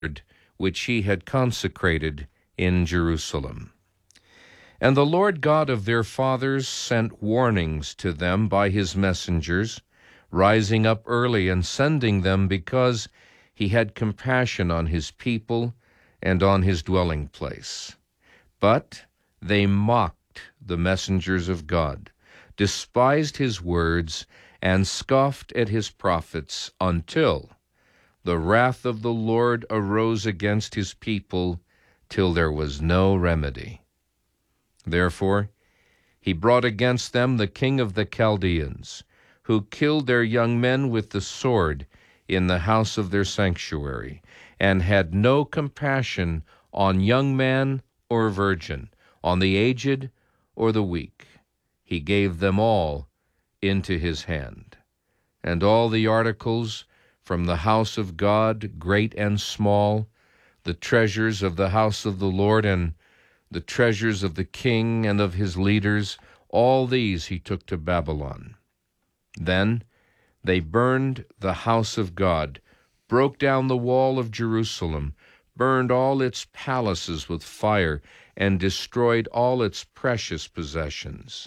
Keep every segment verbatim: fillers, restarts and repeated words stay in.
which he had consecrated in Jerusalem. And the Lord God of their fathers sent warnings to them by his messengers, rising up early and sending them, because he had compassion on his people and on his dwelling place. But they mocked the messengers of God, despised his words, and scoffed at his prophets, until the wrath of the Lord arose against his people, till there was no remedy. Therefore he brought against them the king of the Chaldeans, who killed their young men with the sword in the house of their sanctuary, and had no compassion on young man or virgin, on the aged or the weak. He gave them all into his hand. And all the articles from the house of God, great and small, the treasures of the house of the Lord, and the treasures of the king and of his leaders, all these he took to Babylon. Then they burned the house of God, broke down the wall of Jerusalem, burned all its palaces with fire, and destroyed all its precious possessions.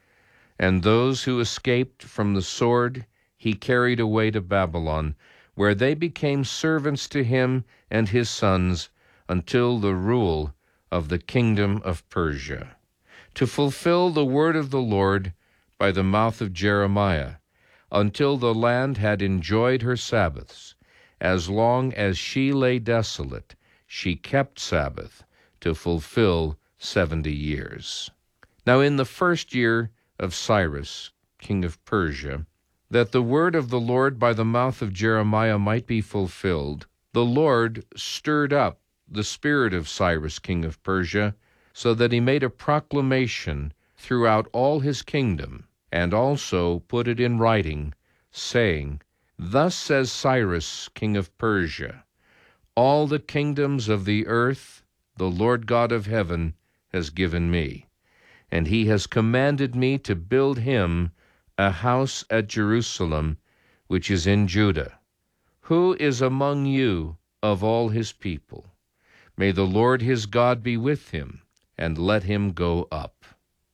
And those who escaped from the sword he carried away to Babylon, where they became servants to him and his sons until the rule of the kingdom of Persia, to fulfill the word of the Lord by the mouth of Jeremiah, until the land had enjoyed her Sabbaths. As long as she lay desolate, she kept Sabbath to fulfill seventy years. Now in the first year of Cyrus, king of Persia, that the word of the Lord by the mouth of Jeremiah might be fulfilled, the Lord stirred up the spirit of Cyrus, king of Persia, so that he made a proclamation throughout all his kingdom, and also put it in writing, saying, Thus says Cyrus, king of Persia, all the kingdoms of the earth the Lord God of heaven has given me, and he has commanded me to build him a house at Jerusalem, which is in Judah. Who is among you of all his people? May the Lord his God be with him, and let him go up.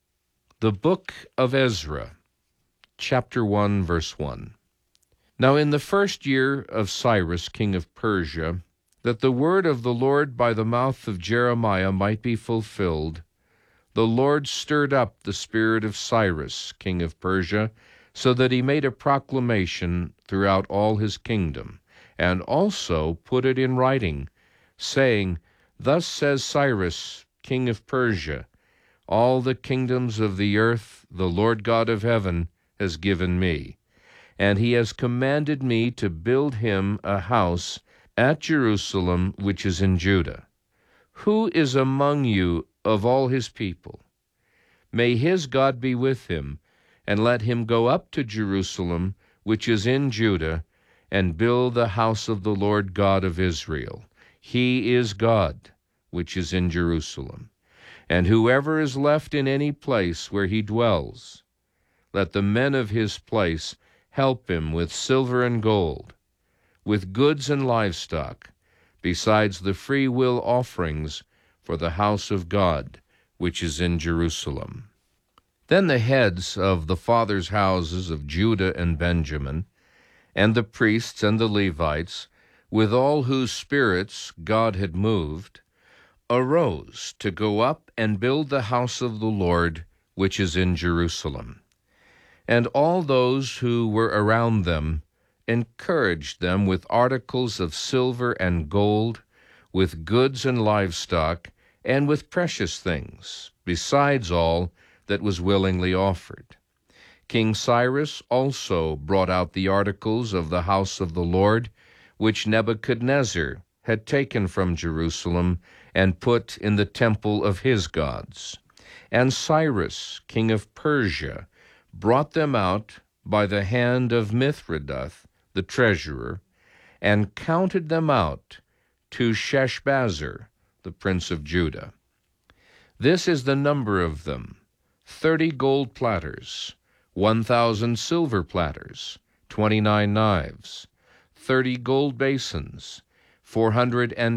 The Book of Ezra, chapter one, verse one. Now in the first year of Cyrus, king of Persia, that the word of the Lord by the mouth of Jeremiah might be fulfilled, the Lord stirred up the spirit of Cyrus, king of Persia, so that he made a proclamation throughout all his kingdom, and also put it in writing, saying, Thus says Cyrus, king of Persia, all the kingdoms of the earth the Lord God of heaven has given me, and he has commanded me to build him a house at Jerusalem, which is in Judah. Who is among you of all his people? May his God be with him, and let him go up to Jerusalem, which is in Judah, and build the house of the Lord God of Israel. He is God, which is in Jerusalem. And whoever is left in any place where he dwells, let the men of his place help him with silver and gold, with goods and livestock, besides the free will offerings for the house of God, which is in Jerusalem. Then the heads of the fathers' houses of Judah and Benjamin, and the priests and the Levites, with all whose spirits God had moved, arose to go up and build the house of the Lord, which is in Jerusalem. And all those who were around them encouraged them with articles of silver and gold, with goods and livestock, and with precious things, besides all that was willingly offered. King Cyrus also brought out the articles of the house of the Lord, which Nebuchadnezzar had taken from Jerusalem and put in the temple of his gods. And Cyrus, king of Persia, brought them out by the hand of Mithredath, the treasurer, and counted them out to Sheshbazzar, the prince of Judah. This is the number of them, thirty gold platters, one thousand silver platters, twenty-nine knives, thirty gold basins, four hundred